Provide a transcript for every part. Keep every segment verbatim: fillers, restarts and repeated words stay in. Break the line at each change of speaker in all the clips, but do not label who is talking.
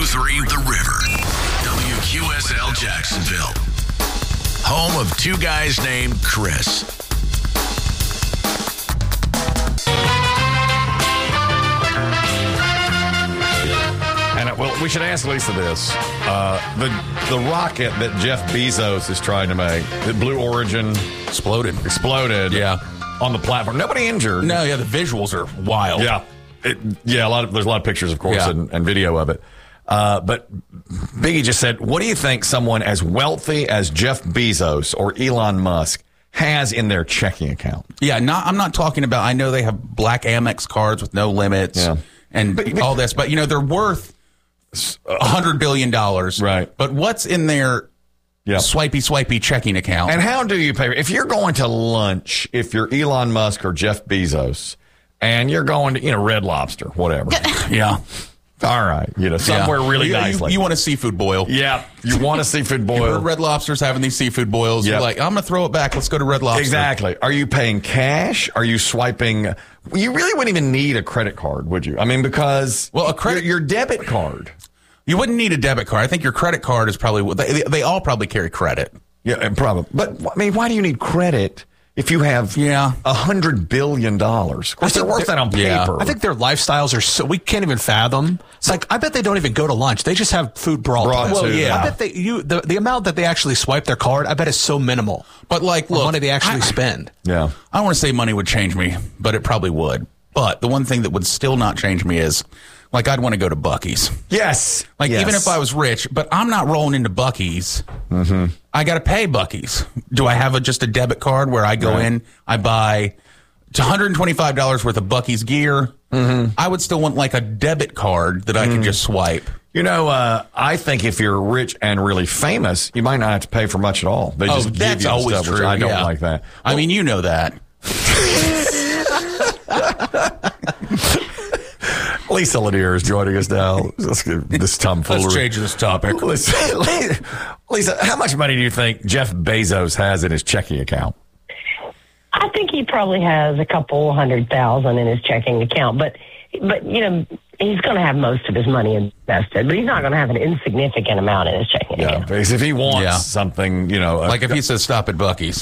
three The River. W Q S L Jacksonville. Home of two guys named Chris.
And well, we should ask Lisa this: uh, the the rocket that Jeff Bezos is trying to make, that Blue Origin
Exploded.
exploded,
Yeah.
on the platform. Nobody injured.
No, yeah, the visuals are wild.
Yeah, it, yeah. A lot of there's a lot of pictures, of course,
Yeah.
and, and video of it. Uh, but Biggie just said, "What do you think someone as wealthy as Jeff Bezos or Elon Musk has in their checking account?"
Yeah, not, I'm not talking about, I know they have black Amex cards with no limits
Yeah.
and
But- but-
all this, but, you know, they're worth one hundred billion dollars.
Right.
But what's in their
Yeah.
swipey, swipey checking account?
And how do you pay? If you're going to lunch, if you're Elon Musk or Jeff Bezos, and you're going to, you know, Red Lobster, whatever.
yeah.
All right. You know, somewhere
Yeah.
really
you,
nice.
You,
like
you want a seafood boil.
Yeah. You want a seafood
You
boil.
heard Red Lobster's having these seafood boils.
Yep.
You're like, I'm going to throw it back. Let's go to Red Lobster.
Exactly. Are you paying cash? Are you swiping? You really wouldn't even need a credit card, would you? I mean, because
Well, a credit-
your, your debit card.
You wouldn't need a debit card. I think your credit card is probably, they, they all probably carry credit.
Yeah, probably. But I mean, why do you need credit if you have
Yeah.
a hundred billion dollars? Of course, they're worth that on paper.
Yeah.
I think their lifestyles are so, we can't even fathom. It's like, I bet they don't even go to lunch. They just have food brought.
Brought
to them.
to
Well, yeah.
I bet they, you, the, the amount that they actually swipe their card, I bet is so minimal.
But like,
The
look,
money they actually
I,
spend.
Yeah.
I don't want to say money would change me, but it probably would. But the one thing that would still not change me is, like, I'd want to go to Buc-ee's.
Yes.
Like,
Yes.
even if I was rich, but I'm not rolling into Buc-ee's. Mm-hmm. I got to pay Buc-ee's. Do I have a, just a debit card where I go
Right.
in, I buy one hundred twenty-five dollars worth of Buc-ee's gear? Mm-hmm. I would still want, like, a debit card that I
Mm.
could just swipe.
You know, uh, I think if you're rich and really famous, you might not have to pay for much at all. They
Oh,
just give
that's
you the
always
stuff, which
true.
I don't
yeah.
like that.
I mean, you know that.
Lisa Lanier is joining us now. Let's get this tomfoolery.
Let's change this topic.
Lisa, Lisa, how much money do you think Jeff Bezos has in his checking account?
I think he probably has a couple hundred thousand in his checking account, but but you know he's going to have most of his money invested, but he's not going to have an insignificant amount in his checking
Yeah,
account.
because if he wants
Yeah.
something, you know,
Like if he says stop at Buc-ee's.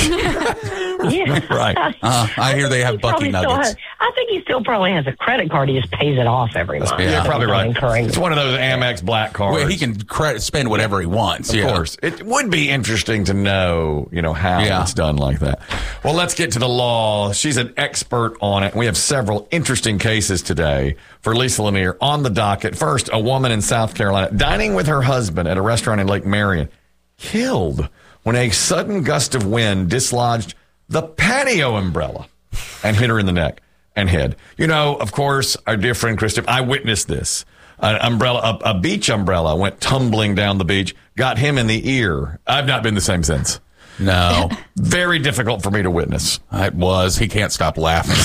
Yeah,
Right.
Uh, I hear they have
He probably
Bucky
still
Nuggets.
has- I think he still probably has a credit card. He just pays it off every month.
yeah,
Yeah.
probably
Without
right.
incurring-
It's one of those Amex black cards.
Well, he can credit, spend whatever he wants.
Of
yeah.
course. It would be interesting to know, you know, how
Yeah.
it's done like that. Well, let's get to the law. She's an expert on it. We have several interesting cases today for Lisa Lanier on the docket. First, a woman in South Carolina dining with her husband at a restaurant in Lake Marion, killed when a sudden gust of wind dislodged the patio umbrella and hit her in the neck and head. You know, of course, our dear friend Kristen, I witnessed this. An umbrella, a, a beach umbrella went tumbling down the beach, got him in the ear. I've not been the same since.
No,
Very difficult for me to witness.
it was. He can't stop laughing.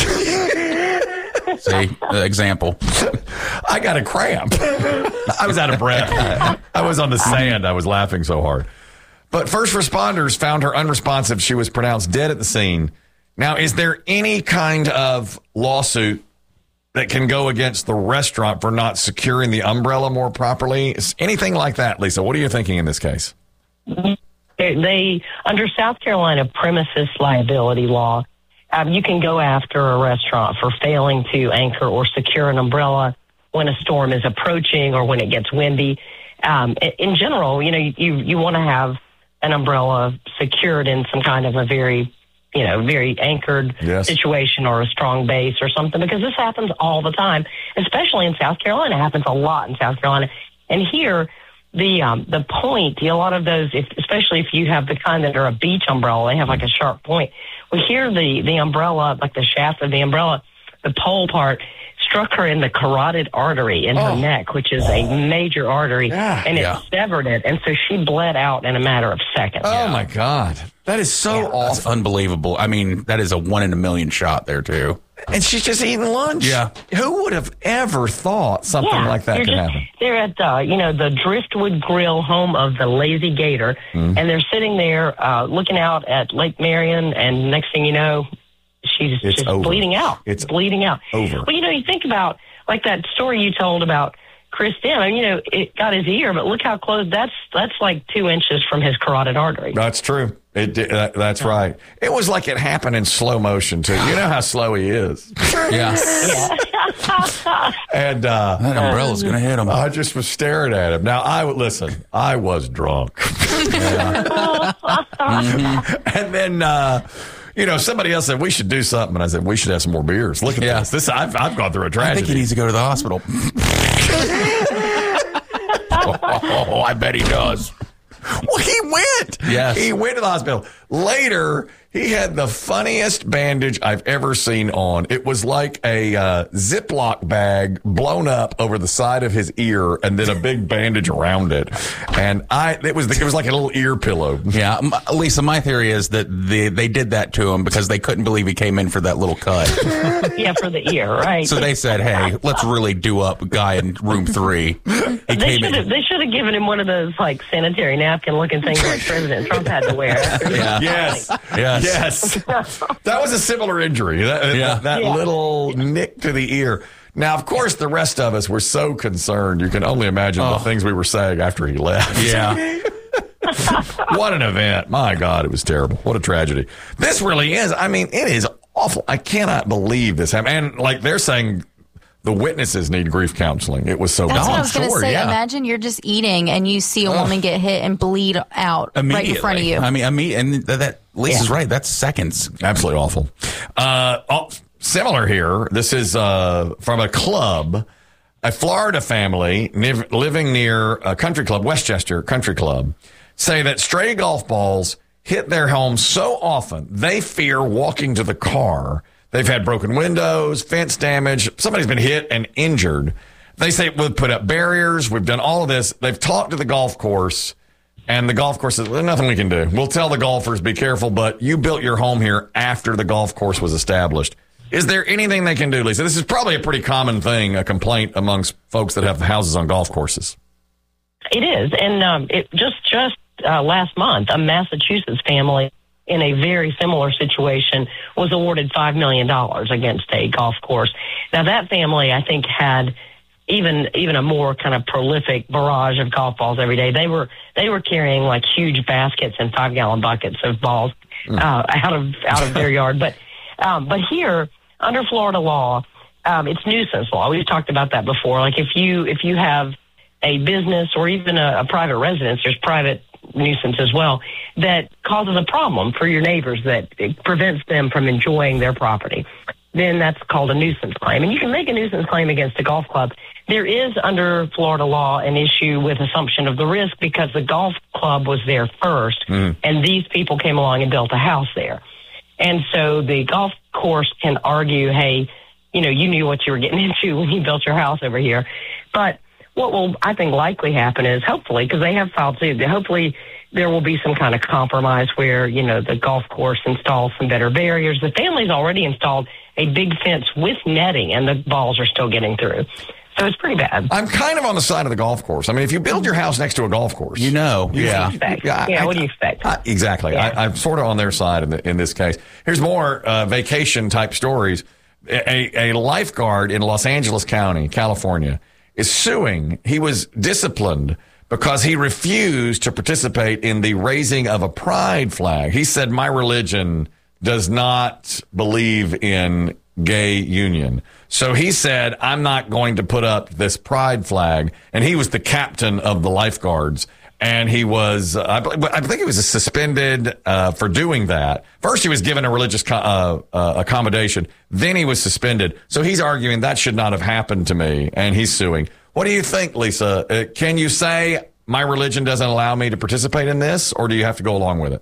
See, uh, example.
I got a cramp. I was out of breath. I was on the sand. I was laughing so hard. But first responders found her unresponsive. She was pronounced dead at the scene. Now, is there any kind of lawsuit that can go against the restaurant for not securing the umbrella more properly? Is anything like that, Lisa? What are you thinking in this case?
They, they under South Carolina premises liability law, um, you can go after a restaurant for failing to anchor or secure an umbrella when a storm is approaching or when it gets windy. Um, in, in general, you know, you you want to have an umbrella secured in some kind of a very, you know, very anchored
Yes.
situation or a strong base or something, because this happens all the time, especially in South Carolina. It happens a lot in South Carolina. And here, the um, the point, a lot of those, if, especially if you have the kind that are a beach umbrella, they have like a sharp point. Well, here the, the umbrella, like the shaft of the umbrella, the pole part, struck her in the carotid artery in her neck, which is a major artery,
Yeah.
and it
Yeah.
severed it. And so she bled out in a matter of seconds.
Oh, my God. That is so
That's
awful.
unbelievable. I mean, that is a one in a million shot there, too.
And she's just eating lunch.
Yeah.
Who would have ever thought something
Yeah,
like that
they're
could
just-
happen?
They're at, uh, you know, the Driftwood Grill, home of the Lazy Gator,
Mm-hmm.
and they're sitting there uh, looking out at Lake Marion, and next thing you know, she's
It's
just
over.
bleeding out.
It's
bleeding out.
over.
Well, you know, you think about, like that story you told about Chris Dim. I mean, you know, it got his ear, but look how close. That's that's like two inches from his carotid artery.
That's true. It did, that, that's right. It was like it happened in slow motion too. You know how slow he is.
Yeah.
And uh,
That umbrella's going to hit him.
I just was staring at him. Now I would listen. I was drunk. mm-hmm. And then. Uh, You know, somebody else said we should do something, and I said we should have some more beers. Look at
Yeah.
this. This I've, I've gone through a
I
tragedy.
think he needs to go to the hospital. oh, I bet he does.
Well, he went.
Yes.
He went to the hospital. Later, he had the funniest bandage I've ever seen on. It was like a uh, Ziploc bag blown up over the side of his ear and then a big bandage around it. And I, it was, the, it was like a little ear pillow.
Yeah, M- Lisa, my theory is that they, they did that to him because they couldn't believe he came in for that little cut.
Yeah, for the ear, right?
So they said, hey, let's really do up a guy in room three. He
They
came
should have
in.
they should have given him one of those like sanitary napkin looking things like President Trump had to wear.
Yeah.
Yes.
Yes.
Yes. That was a similar injury. That,
Yeah.
that, that
Yeah.
little nick to the ear. Now, of course, the rest of us were so concerned. You can only imagine the
Oh.
things we were saying after he left.
Yeah.
What an event. My God, it was terrible. What a tragedy. This really is. I mean, it is awful. I cannot believe this happened. And like they're saying, the witnesses need grief counseling. It was so
That's
dumb.
what I was going to
sure,
say.
yeah.
Imagine you're just eating and you see a woman get hit and bleed out right in front of you.
I mean, I mean, and that, that Lisa's right. That's seconds.
Absolutely awful. Uh, oh, similar here. This is uh, from a club, a Florida family niv- living near a country club, Westchester Country Club, say that stray golf balls hit their home so often they fear walking to the car. They've had broken windows, fence damage. Somebody's been hit and injured. They say we've put up barriers. We've done all of this. They've talked to the golf course, and the golf course says, there's nothing we can do. We'll tell the golfers, be careful, but you built your home here after the golf course was established. Is there anything they can do, Lisa? This is probably a pretty common thing, a complaint amongst folks that have houses on golf courses.
It is, and um, it just just uh, last month, a Massachusetts family in a very similar situation was awarded five million dollars against a golf course. Now, that family, I think, had even even a more kind of prolific barrage of golf balls every day. They were they were carrying like huge baskets and five gallon buckets of balls uh, out of out of their yard. But um, but here under Florida law, um, it's nuisance law. We've talked about that before. Like if you if you have a business or even a, a private residence, there's private nuisance as well, that causes a problem for your neighbors, that it prevents them from enjoying their property, then that's called a nuisance claim. And you can make a nuisance claim against a golf club. There is, under Florida law, an issue with assumption of the risk because the golf club was there first, mm. and these people came along and built a house there. And so the golf course can argue, hey, you know, you knew what you were getting into when you built your house over here. But what will, I think, likely happen is, hopefully, because they have filed suit, hopefully there will be some kind of compromise where, you know, the golf course installs some better barriers. The family's already installed a big fence with netting, and the balls are still getting through. So it's pretty bad.
I'm kind of on the side of the golf course. I mean, if you build your house next to a golf course,
you know,
you
yeah,
expect?
yeah,
yeah.
I,
What do you expect?
I, exactly.
Yeah.
I, I'm sort of on their side in, the, in this case. Here's more uh, vacation type stories. A, a lifeguard in Los Angeles County, California, is suing. He was disciplined because he refused to participate in the raising of a pride flag. He said, my religion does not believe in gay union. So he said, I'm not going to put up this pride flag. And he was the captain of the lifeguards. And he was, uh, I think he was suspended uh, for doing that. First, he was given a religious co- uh, uh, accommodation. Then he was suspended. So he's arguing that should not have happened to me. And he's suing. What do you think, Lisa? Uh, can you say my religion doesn't allow me to participate in this, or do you have to go along with it?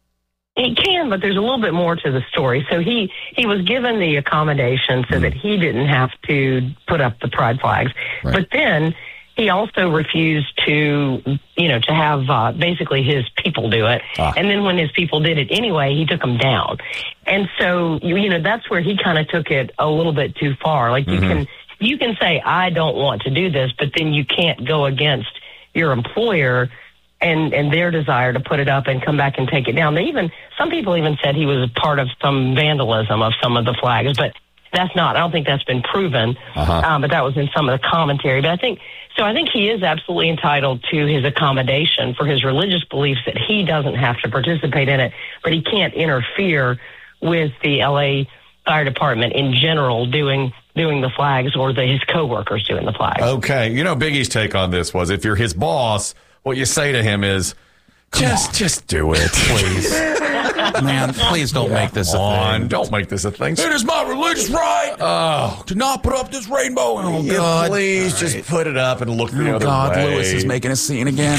It can, but there's a little bit more to the story. So he, he was given the accommodation so mm. that he didn't have to put up the pride flags. Right. But then he also refused to, you know, to have uh, basically his people do it. Ah. And then when his people did it anyway, he took them down. And so, you know, that's where he kind of took it a little bit too far. Like mm-hmm. you can, you can say, I don't want to do this, but then you can't go against your employer and, and their desire to put it up and come back and take it down. They even, some people even said he was part of some vandalism of some of the flags, but that's not, I don't think that's been proven,
Uh-huh.
um, but that was in some of the commentary. But I think, so I think he is absolutely entitled to his accommodation for his religious beliefs, that he doesn't have to participate in it, but he can't interfere with the L A Fire Department in general doing doing the flags, or the, his coworkers doing the flags.
Okay. You know, Biggie's take on this was, if you're his boss, what you say to him is, just, just do it, please.
Man, please don't make this
Come
a
on,
thing.
don't make this a thing.
It is my religious right
Oh,
to not put up this rainbow. Oh,
yeah,
God.
please just put it up and look the
Oh,
other
God,
way.
Lewis is making a scene again.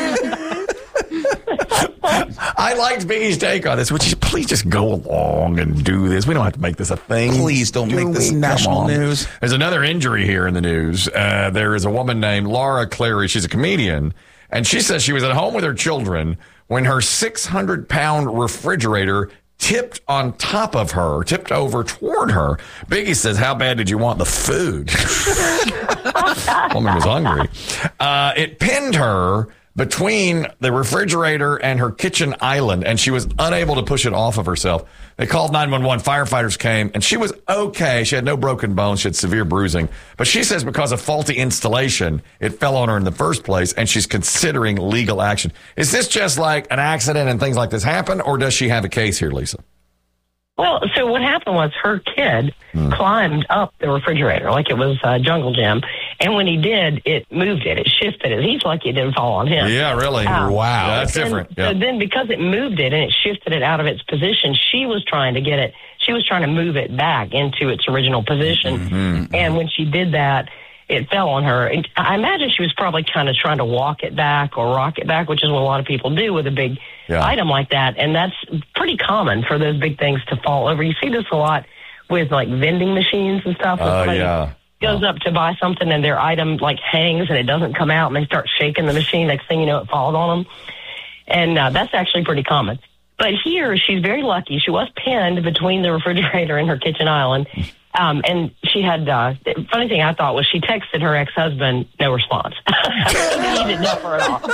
I liked Biggie's take on this, which is, please just go along and do this. We don't have to make this a thing.
Please don't
Do
make this
we?
national
Come on.
news.
There's another injury here in the news. Uh, there is a woman named Laura Clary. She's a comedian, and she says she was at home with her children when her six hundred pound refrigerator tipped on top of her, tipped over toward her. Biggie says, how bad did you want the food? Woman was hungry. Uh, it pinned her between the refrigerator and her kitchen island, and she was unable to push it off of herself. They called nine one one. Firefighters came, and she was okay. She had no broken bones. She had severe bruising. But she says because of faulty installation, it fell on her in the first place, and she's considering legal action. Is this just like an accident and things like this happen, or does she have a case here, Lisa?
Well, so what happened was her kid
Hmm.
climbed up the refrigerator like it was uh, Jungle Gym, and when he did, it moved it, it shifted it. He's lucky it didn't fall on him.
Yeah, really.
Um,
Wow. That's
Then-
different.
So
Yeah.
then because it moved it and it shifted it out of its position, she was trying to get it, she was trying to move it back into its original position.
Mm-hmm.
And when she did that, it fell on her. And I imagine she was probably kind of trying to walk it back or rock it back, which is what a lot of people do with a big
Yeah.
item like that. And that's pretty common for those big things to fall over. You see this a lot with like vending machines and stuff.
Oh,
Somebody
yeah.
goes up to buy something and their item like hangs and it doesn't come out, and they start shaking the machine. Next thing you know, it falls on them. And uh, that's actually pretty common. But here, she's very lucky. She was pinned between the refrigerator and her kitchen island. Um, and she had, uh, the funny thing I thought was she texted her ex-husband, no response. He didn't help her at all.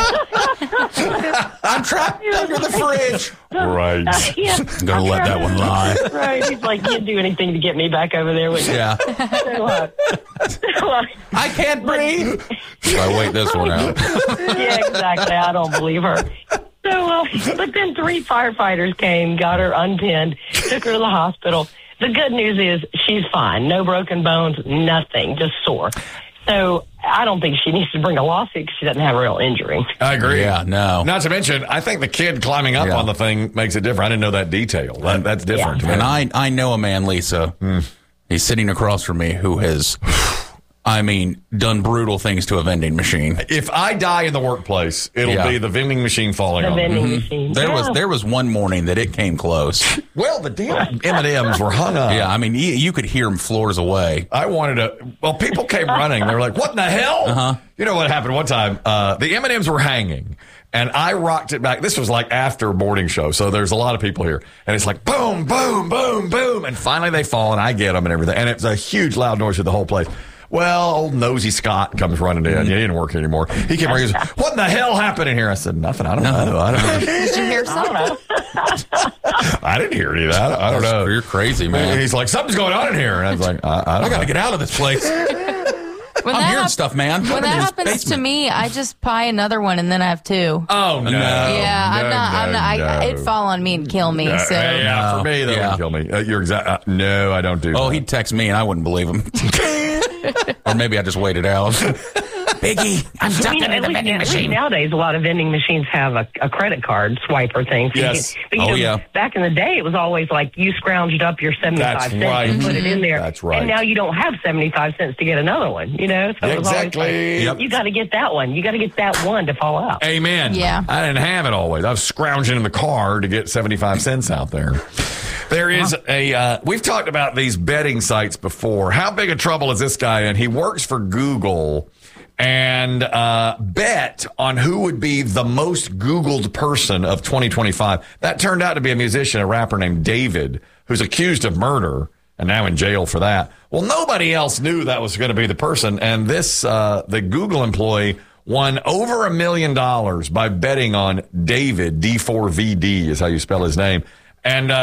I'm trapped under the fridge.
Right.
Uh, yeah,
I'm going to let that one lie.
Right. He's like, you'd do anything to get me back over there. With
Yeah.
so, uh, so, uh,
I can't breathe. So I wait this one out.
yeah, exactly. I don't believe her. So, uh, but then three firefighters came, got her unpinned, took her to the hospital. The good news is she's fine. No broken bones, nothing, just sore. So I don't think she needs to bring a lawsuit because she doesn't have a real injury.
I agree.
Yeah, no.
Not to mention, I think the kid climbing up
Yeah.
on the thing makes it different. I didn't know that detail. That, that's different.
And I, I know a man, Lisa. He's sitting across from me who has, I mean, done brutal things to a vending machine.
If I die in the workplace, it'll
Yeah.
be the vending machine falling
The
on me.
vending machine.
There was
Yeah.
there was one morning that it came close.
Well, the damn M and M's were hung up.
Yeah, I mean, you, you could hear them floors away.
I wanted to. Well, people came running. They were like, "What in the hell?" Uh-huh. You know what happened one time? Uh, the M and M's were hanging, and I rocked it back. This was like after a boarding show, so there's a lot of people here, and it's like boom, boom, boom, boom, and finally they fall, and I get them and everything, and it's a huge loud noise through the whole place. Well, old nosy Scott comes running in.
Mm-hmm.
He didn't work anymore. He came running. He goes, "What in the hell happened in here?" I said, "Nothing. I don't know. I don't know.
Did you hear something?
I didn't hear any of that. I don't know."
You're crazy, man.
He's like, "Something's going on in here," and I was like, "I, I, don't
I got to
know."
get out of this place.
When
I'm
that
hearing
hap-
stuff, man.
When
I'm in
that
this
happens
basement.
to me, I just buy another one and then I have two.
Oh no!
yeah,
no,
I'm not. I'm
no,
not. I,
no.
it'd fall on me and kill me.
Uh,
so
yeah,
No.
for me, that
Yeah.
would kill me. Uh, you're exact. Uh, no, I don't do.
Oh,
that.
he'd text me and I wouldn't believe him. Or maybe I just waited out. Biggie, I'm
I
stuck
mean,
under
at
the
least,
vending
at least
machine.
nowadays, a lot of vending machines have a, a credit card swiper thing. So you
Yes.
can- but, you
Oh,
know,
yeah.
Back in the day, it was always like you scrounged up your seventy-five
That's
cents
right.
and put it in there.
That's right.
And now you don't have seventy-five cents to get another one, you know? So it was always
Exactly.
like,
Yep.
you got to get that one. You got to get that one to fall out.
Amen.
Yeah.
I didn't have it always. I was scrounging in the car to get seventy-five cents out there. There is a, uh, we've talked about these betting sites before. How big a trouble is this guy in? He works for Google and uh, bet on who would be the most Googled person of twenty twenty-five. That turned out to be a musician, a rapper named David, who's accused of murder and now in jail for that. Well, nobody else knew that was going to be the person. And this, uh, the Google employee won over a million dollars by betting on David, D four V D is how you spell his name. And uh,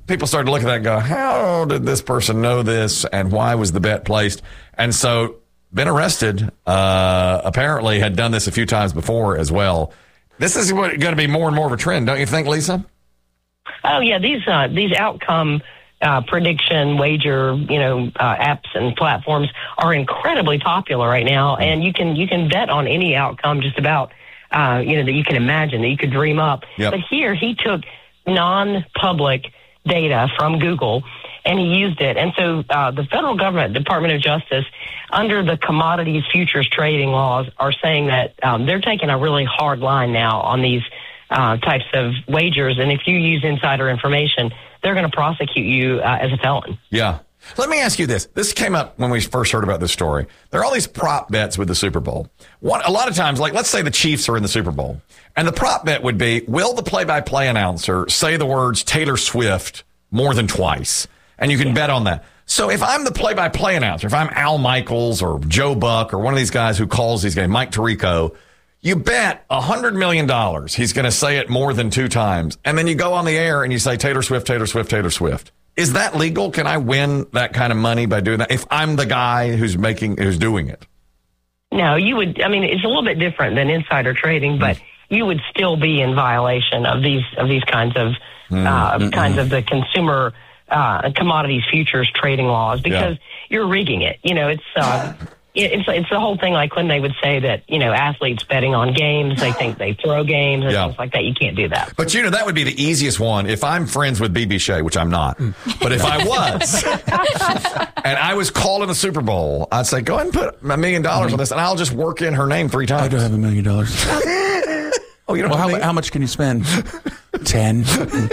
people started to look at that and go, how did this person know this and why was the bet placed? And so been arrested, uh, apparently had done this a few times before as well. This is going to be more and more of a trend, don't you think, Lisa?
Oh, yeah, these uh, these outcome uh, prediction wager, you know, uh, apps and platforms are incredibly popular right now, and you can you can bet on any outcome just about, uh, you know, that you can imagine, that you could dream up.
Yep.
But here he took non-public data from Google, and he used it. And so uh, the federal government, Department of Justice, under the commodities futures trading laws, are saying that um, they're taking a really hard line now on these uh, types of wagers. And if you use insider information, they're going to prosecute you uh, as a felon.
Yeah. Let me ask you this. This came up when we first heard about this story. There are all these prop bets with the Super Bowl. One, a lot of times, like let's say the Chiefs are in the Super Bowl, and the prop bet would be, will the play-by-play announcer say the words Taylor Swift more than twice? And you can yeah. bet on that. So if I'm the play-by-play announcer, if I'm Al Michaels or Joe Buck or one of these guys who calls these games, Mike Tirico, you bet one hundred million dollars he's going to say it more than two times. And then you go on the air and you say Taylor Swift, Taylor Swift, Taylor Swift. Is that legal? Can I win that kind of money by doing that if I'm the guy who's making, who's doing it?
No, you would. I mean, it's a little bit different than insider trading, but you would still be in violation of these of these kinds of mm. uh, mm-hmm. kinds of the consumer uh, commodities futures trading laws because yeah. you're rigging it. You know, it's. Uh, It's it's the whole thing, like when they would say that, you know, athletes betting on games, they think they throw games and yeah. things like that. You can't do that.
But, you know, that would be the easiest one. If I'm friends with B B Shea, which I'm not, but if I was, and I was calling the Super Bowl, I'd say, go ahead and put a million dollars on this, and I'll just work in her name three times.
I do have a million dollars.
Oh, you don't
well,
have
how, how much can you spend? Ten.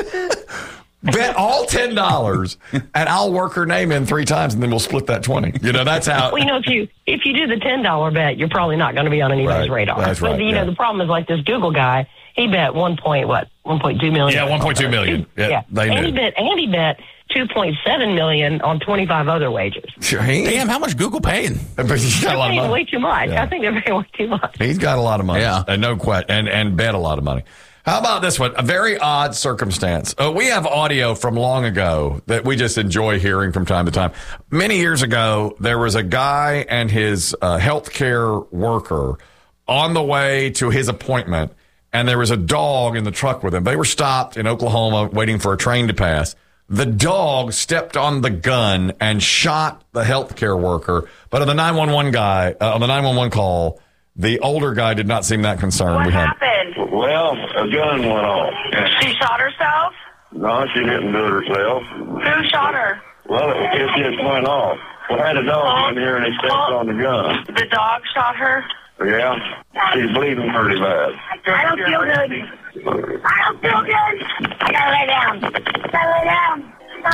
Bet all ten dollars, and I'll work her name in three times, and then we'll split that twenty. You know, that's how.
Well, you know, if you if you do the ten dollar bet, you're probably not going to be on anybody's
right,
radar.
That's right.
But, you
yeah.
know, the problem is like this Google guy. He bet one point what one point two million.
Yeah, one point two million. Yeah,
yeah.
they
and
knew.
he bet and he bet two point seven million on twenty five other wagers.
Sure, he,
Damn, how much Google paying?
But he's got
they're
a lot of
paying
money.
way too much.
Yeah.
I think they're paying way too much.
He's got a lot of money.
Yeah,
and no question, and and bet a lot of money. How about this one? A very odd circumstance. Uh, we have audio from long ago that we just enjoy hearing from time to time. Many years ago, there was a guy and his uh, healthcare worker on the way to his appointment, and there was a dog in the truck with him. They were stopped in Oklahoma waiting for a train to pass. The dog stepped on the gun and shot the healthcare worker. But on the nine one one guy, uh, on the nine one one call, the older guy did not seem that concerned.
What
we had,
happened?
Well, a gun went off.
She shot herself?
No, she didn't do it herself.
Who shot her?
Well, it, it just went off. We had a dog in here and he stepped on the gun.
The dog shot her?
Yeah, she's bleeding pretty bad.
I don't feel good. I don't feel good. I gotta lay down. I gotta lay down.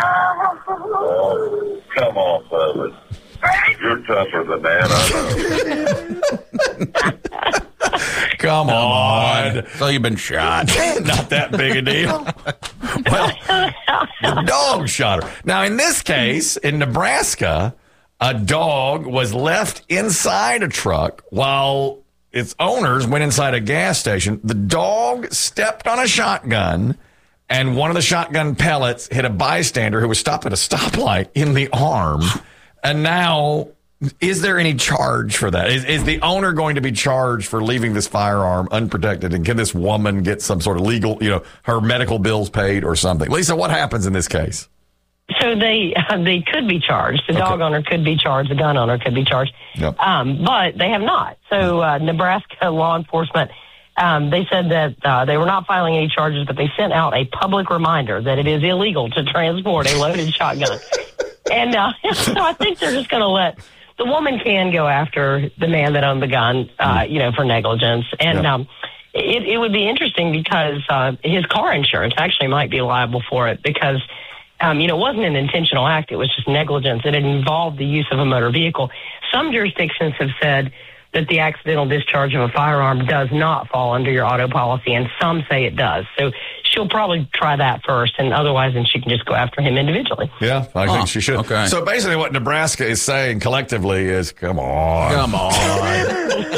Oh, come on, Bubba. You're tougher than that, I know.
Come on.
So you've been shot.
Not that big a deal. Well, the dog shot her. Now, in this case, in Nebraska, a dog was left inside a truck while its owners went inside a gas station. The dog stepped on a shotgun, and one of the shotgun pellets hit a bystander who was stopped at a stoplight in the arm. And now, is there any charge for that? Is, is the owner going to be charged for leaving this firearm unprotected? And can this woman get some sort of legal, you know, her medical bills paid or something? Lisa, what happens in this case?
So they uh, they could be charged. The okay. dog owner could be charged. The gun owner could be charged.
Yep.
Um, but they have not. So uh, Nebraska law enforcement, um, they said that uh, they were not filing any charges, but they sent out a public reminder that it is illegal to transport a loaded shotgun. And uh, so I think they're just going to let the woman can go after the man that owned the gun, uh, you know, for negligence. And
yeah.
um, it, it would be interesting because uh, his car insurance actually might be liable for it because, um, you know, it wasn't an intentional act. It was just negligence. And it involved the use of a motor vehicle. Some jurisdictions have said that the accidental discharge of a firearm does not fall under your auto policy, and some say it does. So she'll probably try that first, and otherwise then she can just go after him individually.
Yeah, I
oh,
think she should.
Okay.
So basically what Nebraska is saying collectively is, come on.
Come on.
Yeah.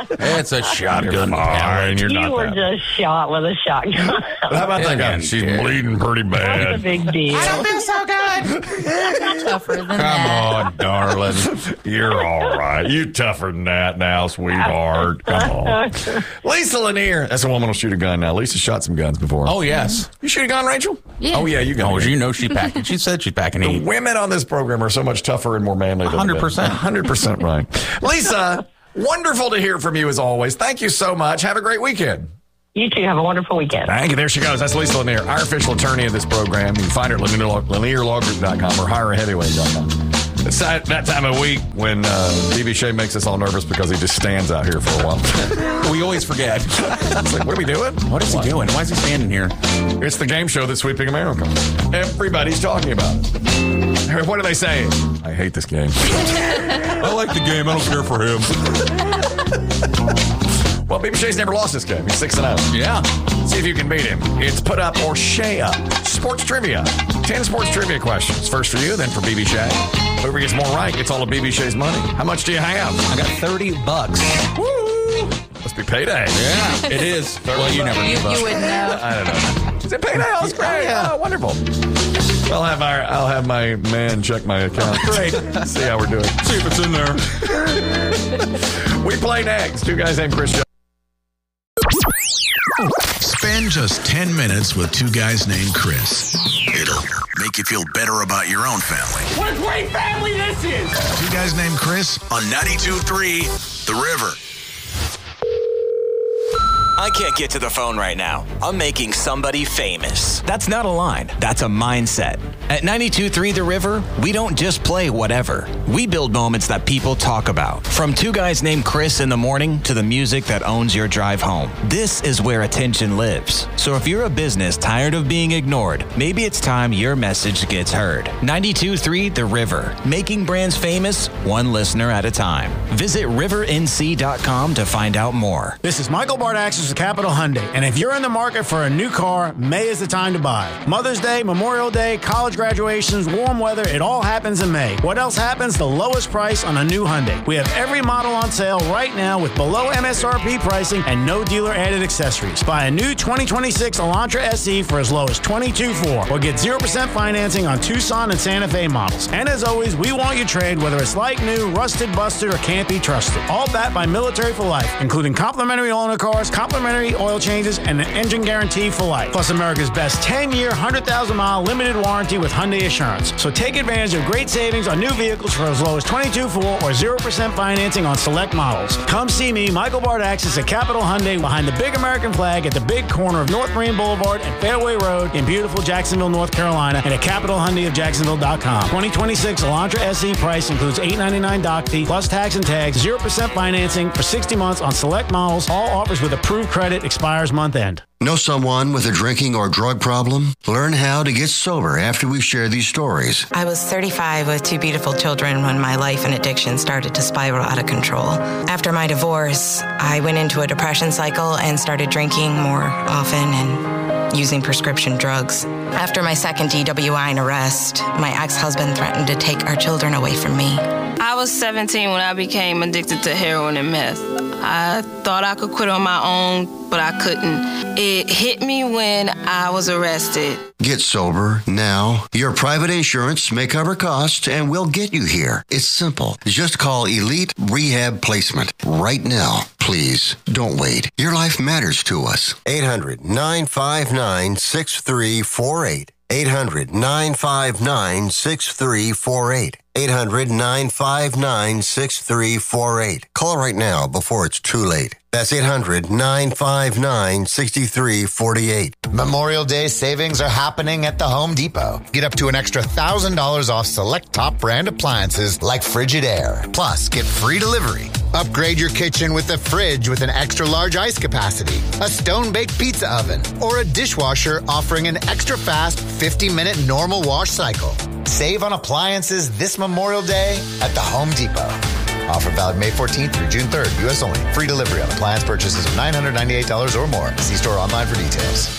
It's a shotgun.
Fine, you're
You
not
were
that.
just shot with a shotgun.
How about that guy? She's bleeding pretty
What's the
bad.
big deal?
feel so good. Tougher than
Come
that.
on, darling.
You're all right. You tougher than that now, sweetheart. Come on. Lisa Lanier. That's a woman who'll shoot a gun now. Lisa shot some guns before.
Oh, yes.
You shoot a gun, Rachel?
Yeah.
Oh, yeah, you gun.
Oh, you know she's packing. She said she's packing
The
heat.
women on this program are so much tougher and more manly than
one hundred percent.
one hundred percent right. Lisa, wonderful to hear from you as always. Thank you so much. Have a great weekend.
You two have a wonderful weekend.
Thank you. There she goes. That's Lisa Lanier, our official attorney of this program. You can find her at lanier law group dot com or hire a heavyweight dot com. It's that, that time of week when uh, B B Shea makes us all nervous because he just stands out here for a while.
We always forget.
It's like, what are we doing?
What is he doing? Why is he standing here?
It's the game show that's sweeping America. Everybody's talking about it. What are they saying? I hate this game.
I like the game. I don't care for him.
Well, B B Shea's never lost this game. He's six and oh.
Yeah.
See if you can beat him. It's put up or Shea up. Sports trivia. ten sports trivia questions. First for you, then for B B Shea. Whoever gets more right gets all of B B Shea's money. How much do you have?
I got thirty bucks.
Woo! Must be payday.
Yeah, it is. Well, you never
You,
give up.
you wouldn't know.
I don't know. Is it payday? Oh, it's great. Oh, wonderful. I'll have our, I'll have my man check my account. Great. See how we're doing.
See if it's in there.
We play next. Two guys named Chris.
Spend just ten minutes with two guys named Chris. It'll make you feel better about your own family.
What a great family this is!
Two guys named Chris on ninety-two point three The River.
I can't get to the phone right now. I'm making somebody famous. That's not a line. That's a mindset. At ninety-two point three The River, we don't just play whatever. We build moments that people talk about. From two guys named Chris in the morning to the music that owns your drive home. This is where attention lives. So if you're a business tired of being ignored, maybe it's time your message gets heard. ninety-two point three The River, making brands famous one listener at a time. Visit river n c dot com to find out more.
This is Michael Bardaxis with Capital Hyundai, and if you're in the market for a new car, May is the time to buy. Mother's Day, Memorial Day, college graduations, warm weather, it all happens in May. What else happens? The lowest price on a new Hyundai. We have every model on sale right now with below M S R P pricing and no dealer-added accessories. Buy a new twenty twenty-six Elantra S E for as low as twenty-two thousand four hundred dollars or get zero percent financing on Tucson and Santa Fe models. And as always, we want your trade, whether it's like new, rusted, busted, or can't be trusted. All backed by Military for Life, including complimentary owner cars, complimentary oil changes, and an engine guarantee for life. Plus America's best ten-year, one hundred thousand mile limited warranty with Hyundai Assurance. So take advantage of great savings on new vehicles for as low as twenty-two thousand four hundred dollars or zero percent financing on select models. Come see me, Michael Bardaxis at Capital Hyundai behind the big American flag at the big corner of North Marine Boulevard and Fairway Road in beautiful Jacksonville, North Carolina, and at capital hyundai of jacksonville dot com. twenty twenty-six Elantra S E price includes eight ninety-nine doc fee plus tax and tags, zero percent financing for sixty months on select models. All offers with approved credit, expires month end.
Know someone with a drinking or drug problem? Learn how to get sober after we share these stories.
I was thirty-five with two beautiful children when my life and addiction started to spiral out of control. After my divorce, I went into a depression cycle and started drinking more often and using prescription drugs. After my second D W I and arrest, my ex-husband threatened to take our children away from me.
I was seventeen when I became addicted to heroin and meth. I thought I could quit on my own, but I couldn't. It hit me when I was arrested.
Get sober now. Your private insurance may cover costs and we'll get you here. It's simple. Just call Elite Rehab Placement right now. Please, don't wait. Your life matters to us. eight hundred, nine five nine, six three four eight. eight hundred, nine five nine, six three four eight. eight hundred, nine five nine, six three four eight. Call right now before it's too late. That's eight hundred, nine five nine, six three four eight.
Memorial Day savings are happening at the Home Depot. Get up to an extra one thousand dollars off select top brand appliances like Frigidaire. Plus, get free delivery. Upgrade your kitchen with a fridge with an extra large ice capacity, a stone-baked pizza oven, or a dishwasher offering an extra fast fifty minute normal wash cycle. Save on appliances this Memorial Day at the Home Depot. Offer valid May fourteenth through June third. U S only. Free delivery on appliance purchases of nine hundred ninety-eight dollars or more. See store online for details.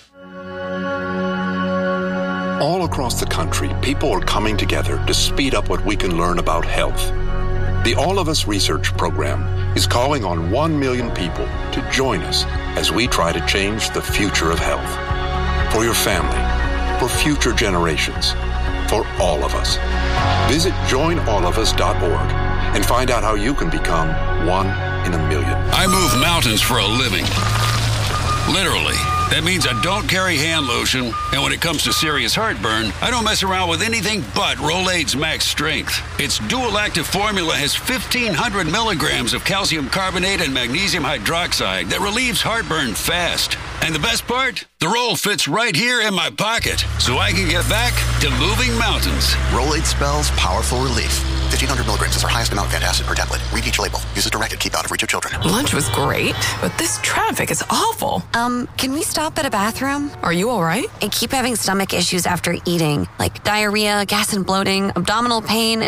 All across the country, people are coming together to speed up what we can learn about health. The All of Us Research Program is calling on one million people to join us as we try to change the future of health. For your family, for future generations, for all of us. Visit join all of us dot org and find out how you can become one in a million.
I move mountains for a living. Literally. That means I don't carry hand lotion, and when it comes to serious heartburn, I don't mess around with anything but Rolaids Max Strength. Its dual-active formula has fifteen hundred milligrams of calcium carbonate and magnesium hydroxide that relieves heartburn fast. And the best part? The roll fits right here in my pocket, so I can get back to moving mountains.
Rolaids spells powerful relief. fifteen hundred milligrams is our highest amount of antacid per tablet. Read each label. Use as directed. Keep out of reach of children.
Lunch was great, but this traffic is awful.
Um, can we stop at a bathroom?
Are you all right?
I keep having stomach issues after eating, like diarrhea, gas and bloating, abdominal pain,